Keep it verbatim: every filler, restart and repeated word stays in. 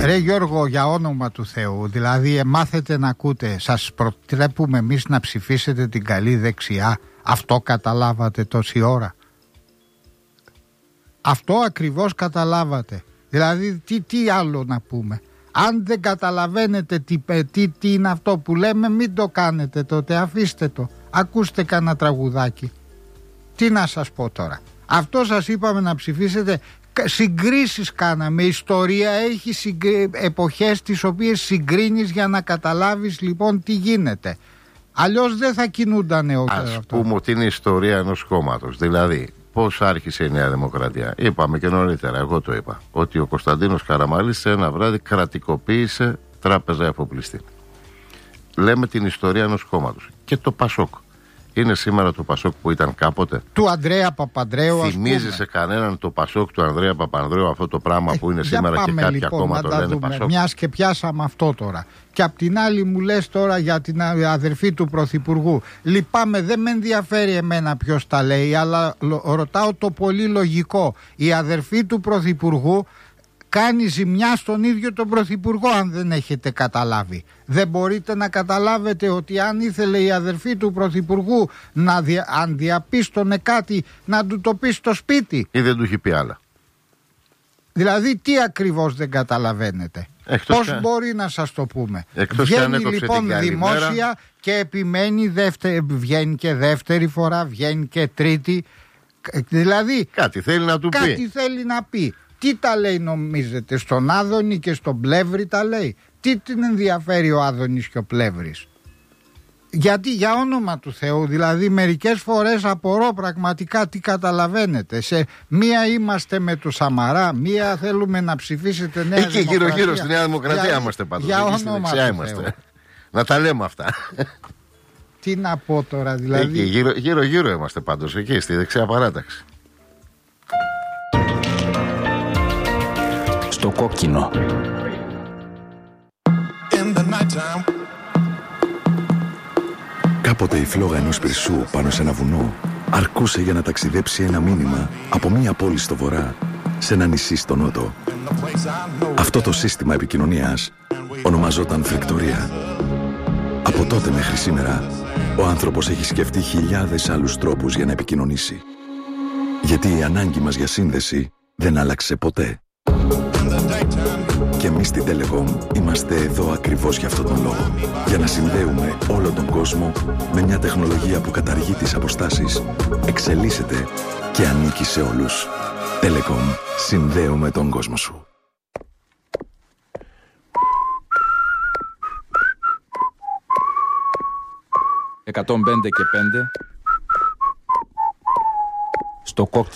Ρε Γιώργο, για όνομα του Θεού, δηλαδή μάθετε να ακούτε, σας προτρέπουμε εμείς να ψηφίσετε την καλή δεξιά. Αυτό καταλάβατε τόση ώρα? Αυτό ακριβώς καταλάβατε. Δηλαδή τι, τι άλλο να πούμε? Αν δεν καταλαβαίνετε τι, τι, τι είναι αυτό που λέμε, μην το κάνετε τότε, αφήστε το. Ακούστε κανένα τραγουδάκι. Τι να σας πω τώρα? Αυτό σας είπαμε να ψηφίσετε. Συγκρίσεις κάναμε. Η ιστορία έχει συγκρι... εποχές τις οποίες συγκρίνεις για να καταλάβεις λοιπόν τι γίνεται. Αλλιώς δεν θα κινούντανε όλα αυτά. Ας πούμε ότι είναι η ιστορία ενός κόμματος. Δηλαδή πώς άρχισε η Νέα Δημοκρατία? Είπαμε και νωρίτερα, εγώ το είπα, ότι ο Κωνσταντίνος Καραμανλής σε ένα βράδυ κρατικοποίησε τράπεζα εφοπλιστή. Λέμε την ιστορία ενός κόμματος. Και το Πασόκ είναι σήμερα το Πασόκ που ήταν κάποτε? Του Ανδρέα Παπανδρέου. Θυμίζει σε κανέναν το Πασόκ του Ανδρέα Παπανδρέου αυτό το πράγμα ε, που είναι σήμερα και κάποια λοιπόν, ακόμα το λένε Πασόκ? Μιας και πιάσαμε αυτό τώρα. Και απ' την άλλη μου λες τώρα για την αδερφή του Πρωθυπουργού. Λυπάμαι, δεν με ενδιαφέρει εμένα ποιος τα λέει, αλλά ρωτάω το πολύ λογικό. Η αδερφή του Πρωθυπουργού κάνει ζημιά στον ίδιο τον Πρωθυπουργό, αν δεν έχετε καταλάβει. Δεν μπορείτε να καταλάβετε ότι αν ήθελε η αδερφή του Πρωθυπουργού να δια, αν διαπίστωνε κάτι, να του το πει στο σπίτι? Ή δεν του έχει πει άλλα? Δηλαδή τι ακριβώς δεν καταλαβαίνετε? Εκτός πώς και... μπορεί να σας το πούμε? Εκτός βγαίνει λοιπόν δημόσια μέρα... και επιμένει, δεύτερη, βγαίνει και δεύτερη φορά, βγαίνει και τρίτη. Δηλαδή κάτι θέλει να του κάτι πει. Κάτι θέλει να πει. Τι τα λέει νομίζετε? Στον Άδωνη και στον Πλεύρη τα λέει? Τι την ενδιαφέρει ο Άδωνης και ο Πλεύρης? Γιατί για όνομα του Θεού, δηλαδή μερικές φορές απορώ πραγματικά τι καταλαβαίνετε. Σε μία είμαστε με του Σαμαρά, μία θέλουμε να ψηφίσετε Νέα Εκεί Δημοκρατία. Εκεί γύρω γύρω στη Νέα Δημοκρατία για, είμαστε πάντως. Για εκεί όνομα του είμαστε. Θεού. Να τα λέμε αυτά. Τι να πω τώρα δηλαδή? Εκεί γύρω, γύρω γύρω είμαστε πάντως, εκεί στη δεξιά παράταξη. Στο κόκκινο. Κάποτε η φλόγα ενός πυρσού πάνω σε ένα βουνό αρκούσε για να ταξιδέψει ένα μήνυμα από μία πόλη στο βορρά σε ένα νησί στο νότο. Αυτό το σύστημα επικοινωνίας ονομαζόταν φρικτορία. Από τότε μέχρι σήμερα ο άνθρωπος έχει σκεφτεί χιλιάδες άλλους τρόπους για να επικοινωνήσει. Γιατί η ανάγκη μας για σύνδεση δεν άλλαξε ποτέ. Και εμείς στην Telecom είμαστε εδώ ακριβώς για αυτόν τον λόγο. Για να συνδέουμε όλο τον κόσμο με μια τεχνολογία που καταργεί τις αποστάσεις, εξελίσσεται και ανήκει σε όλους. Telecom. Συνδέουμε τον κόσμο σου. εκατόν πέντε και πέντε στο κόκκινο.